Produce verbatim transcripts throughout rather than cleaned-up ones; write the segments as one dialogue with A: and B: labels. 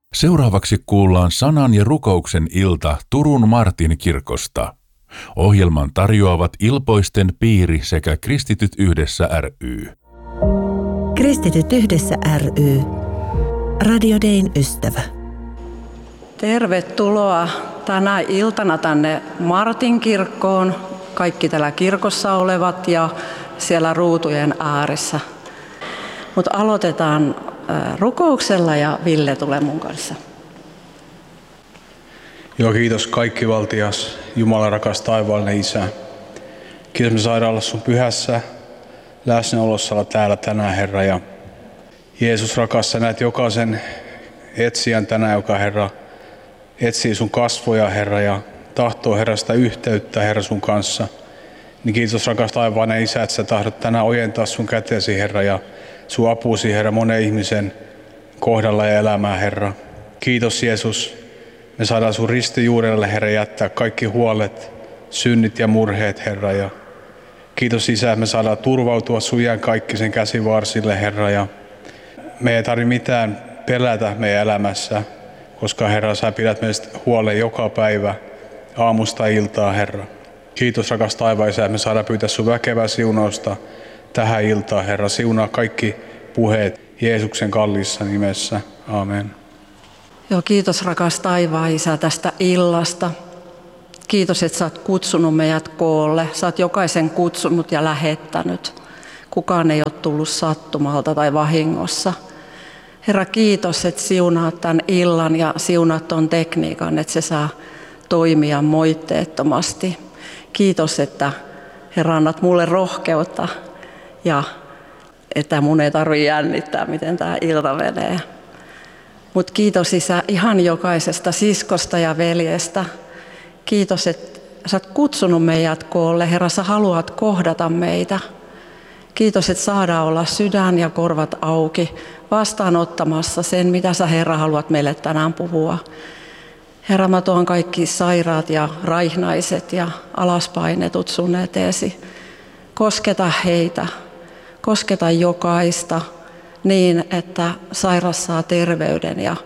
A: Seuraavaksi kuullaan sanan ja rukouksen ilta Turun Martin kirkosta. Ohjelman tarjoavat Ilpoisten piiri sekä Kristityt yhdessä ry.
B: Kristityt yhdessä ry. Radio Dayn ystävä.
C: Tervetuloa tänä iltana tänne Martin kirkkoon. Kaikki täällä kirkossa olevat ja siellä ruutujen ääressä. Mutta aloitetaan rukouksella ja Ville tulee mun kanssa.
D: Joo, kiitos kaikkivaltias, Jumala rakas taivaallinen Isä. Kiitos me saadaan olla sun pyhässä läsnäolossa olla täällä tänään, Herra. Ja Jeesus rakas, sä näet jokaisen etsijän tänään, joka, Herra, etsii sun kasvoja, Herra, ja tahtoo, Herra, sitä yhteyttä, Herra, sun kanssa. Niin kiitos rakas taivaallinen Isä, että sä tahdot tänään ojentaa sun kätesi, Herra, ja sun apusi, Herra, monen ihmisen kohdalla ja elämää, Herra. Kiitos Jeesus. Me saadaan sun ristijuurelle, Herra, jättää kaikki huolet, synnit ja murheet, Herra. Ja kiitos Isä, me saadaan turvautua sun kaikki sen käsivarsille, Herra. Ja me ei tarvitse mitään pelätä meidän elämässä, koska, Herra, sä pidät meistä huolen joka päivä, aamusta iltaa, Herra. Kiitos rakas taivaan Isä, me saadaan pyytää sun väkevää siunausta tähän iltaan, Herra. Siunaa kaikki puheet Jeesuksen kalliissa nimessä. Amen.
C: Joo, kiitos rakas taivaan Isä tästä illasta. Kiitos, että sä oot kutsunut meidät koolle. Sä oot jokaisen kutsunut ja lähettänyt. Kukaan ei ole tullut sattumalta tai vahingossa. Herra, kiitos, että siunaat tämän illan ja siunaat ton tekniikan, että se saa toimia moitteettomasti. Kiitos, että Herra, annat mulle rohkeutta ja että mun ei tarvitse jännittää, miten tämä ilta menee. Mutta kiitos Isä ihan jokaisesta siskosta ja veljestä. Kiitos, että sä oot kutsunut meidät koolle. Herra, sä haluat kohdata meitä. Kiitos, että saadaan olla sydän ja korvat auki vastaanottamassa sen, mitä sä, Herra, haluat meille tänään puhua. Herra, mä tuon kaikki sairaat ja raihnaiset ja alaspainetut sun eteesi. Kosketa heitä, kosketa jokaista niin, että sairas saa terveyden ja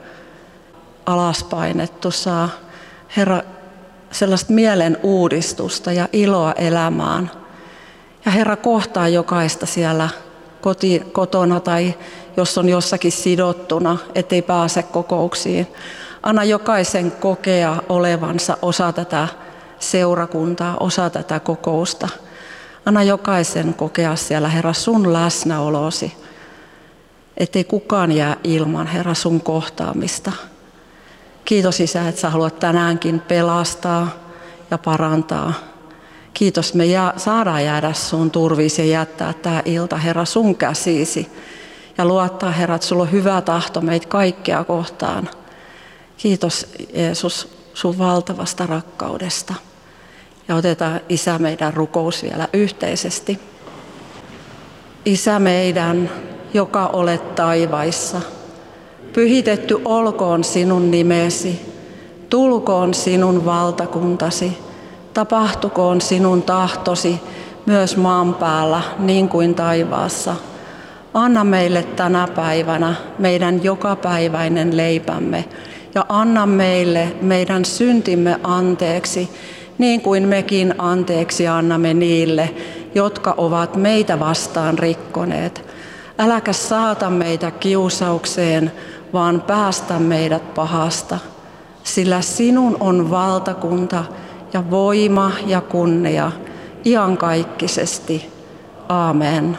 C: alaspainettu saa, Herra, sellaista mielen uudistusta ja iloa elämään. Ja Herra, kohtaa jokaista siellä koti, kotona tai jos on jossakin sidottuna, ettei pääse kokouksiin. Anna jokaisen kokea olevansa osa tätä seurakuntaa, osa tätä kokousta. Anna jokaisen kokea siellä, Herra, sun läsnäolosi, ettei kukaan jää ilman, Herra, sun kohtaamista. Kiitos Isä, että sä haluat tänäänkin pelastaa ja parantaa. Kiitos, me jää, saadaan jäädä sun turviisi ja jättää tämä ilta, Herra, sun käsiisi. Ja luottaa, Herra, että sulla on hyvä tahto meitä kaikkia kohtaan. Kiitos Jeesus sun valtavasta rakkaudesta. Ja otetaan Isä meidän rukous vielä yhteisesti. Isä meidän, joka olet taivaissa, pyhitetty olkoon sinun nimesi, tulkoon sinun valtakuntasi, tapahtukoon sinun tahtosi myös maan päällä niin kuin taivaassa. Anna meille tänä päivänä meidän jokapäiväinen leipämme ja anna meille meidän syntimme anteeksi, niin kuin mekin anteeksi annamme niille, jotka ovat meitä vastaan rikkoneet. Äläkä saata meitä kiusaukseen, vaan päästä meidät pahasta, sillä sinun on valtakunta ja voima ja kunnia iankaikkisesti. Aamen.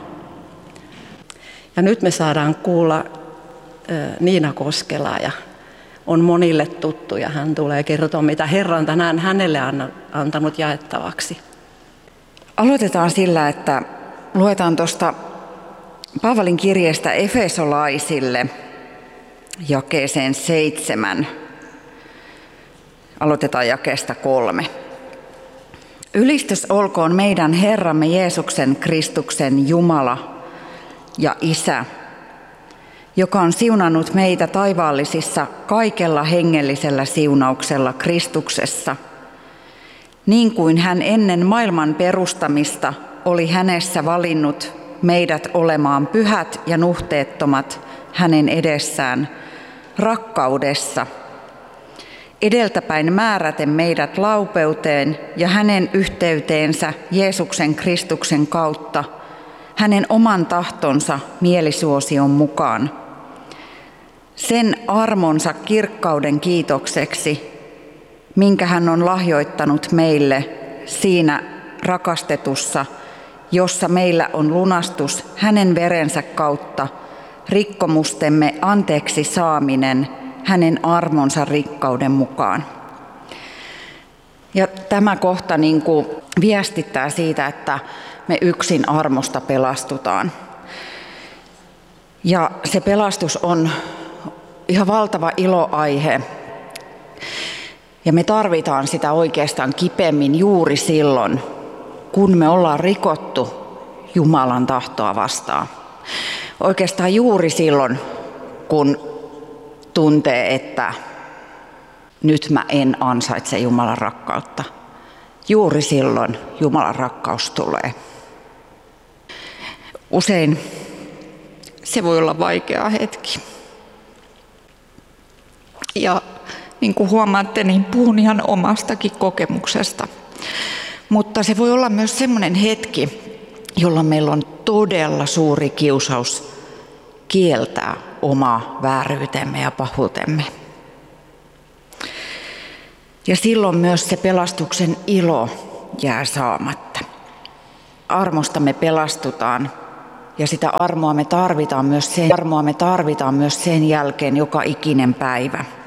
C: Ja nyt me saadaan kuulla Niina Koskelaa ja on monille tuttu ja hän tulee kertoa, mitä Herra on tänään hänelle antanut jaettavaksi.
E: Aloitetaan sillä, että luetaan tuosta Paavalin kirjeestä Efesolaisille jakeeseen seitsemän. Aloitetaan jakeesta kolme. Ylistys olkoon meidän Herramme Jeesuksen Kristuksen Jumala ja Isä, joka on siunannut meitä taivaallisissa kaikella hengellisellä siunauksella Kristuksessa, niin kuin hän ennen maailman perustamista oli hänessä valinnut meidät olemaan pyhät ja nuhteettomat hänen edessään, rakkaudessa, edeltäpäin määräten meidät laupeuteen ja hänen yhteyteensä Jeesuksen Kristuksen kautta, hänen oman tahtonsa mielisuosion mukaan. Sen armonsa kirkkauden kiitokseksi, minkä hän on lahjoittanut meille siinä rakastetussa, jossa meillä on lunastus hänen verensä kautta, rikkomustemme anteeksi saaminen hänen armonsa rikkauden mukaan. Ja tämä kohta niin kuin viestittää siitä, että me yksin armosta pelastutaan. Ja se pelastus on ihan valtava iloaihe. Ja me tarvitaan sitä oikeastaan kipeämmin juuri silloin, kun me ollaan rikottu Jumalan tahtoa vastaan. Oikeastaan juuri silloin, kun tuntee, että nyt mä en ansaitse Jumalan rakkautta. Juuri silloin Jumalan rakkaus tulee. Usein se voi olla vaikea hetki. Ja niin kuin huomaatte, niin puhun ihan omastakin kokemuksesta. Mutta se voi olla myös semmoinen hetki, jolloin meillä on todella suuri kiusaus kieltää oma vääryytemme ja pahuutemme. Ja silloin myös se pelastuksen ilo jää saamatta. Armosta me pelastutaan ja sitä armoa me tarvitaan myös sen, armoa me tarvitaan myös sen jälkeen joka ikinen päivä.